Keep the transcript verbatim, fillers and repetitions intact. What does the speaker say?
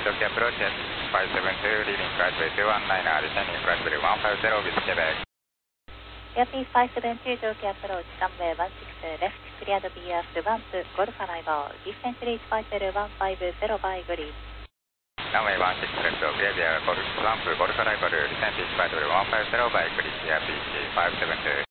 Turkey approach at five seven two, leaving flightway two one nine, descending flight level one five zero with Quebec. Airfield five seven two, Turkey approach, runway one six left, cleared B R one two, Golf arrival, descent reach flight level one five zero by green. Runway one six left, clear B R Golf one two, Golf arrival, descent reach flight level one five zero by green, Airfield five seven two.